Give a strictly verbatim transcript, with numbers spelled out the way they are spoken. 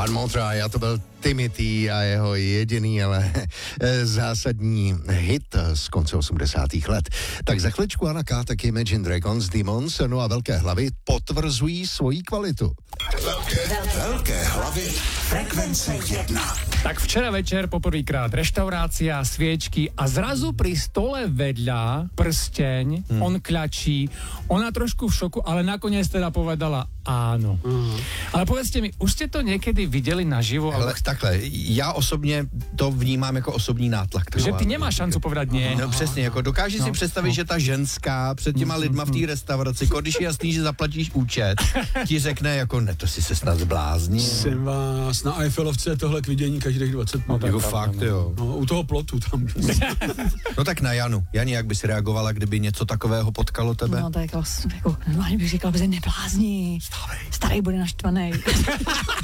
Pan Montraj, a to byl Timothy a jeho jediný, ale zásadní hit z konce osmdesátých let. Tak za chvíličku Anna K, tak Imagine Dragons, Demons, no a Velké hlavy potvrzují svoji kvalitu. Velké, velké hlavy, frekvence jedna. Tak včera večer poprvýkrát reštaurácia, sviečky a zrazu pri stole vedľa prsteň, hmm. on kľačí, ona trošku v šoku, ale nakoniec teda povedala áno. Hmm. Ale povedzte mi, už ste to niekedy viděli naživo? Ale takhle, já osobně to vnímám jako osobní nátlak. Že ty nemáš šancu povedať nie. No přesně, jako dokážeš no, si představit, no. že ta ženská před těma lidma v té restauraci, když je jasný, že zaplatíš účet, ti řekne jako, ne, to si se snad zbláznil. Jsem vás na Eiffelovce tohle k vidění každých dvacet minut. No, jako fakt, jo. No, u toho plotu tam. No tak na Janu. Jani, jak bys reagovala, kdyby něco takového potkalo tebe? No tak jako, jako normálně bych říkala, že neblázni. Starej bude naštvanej.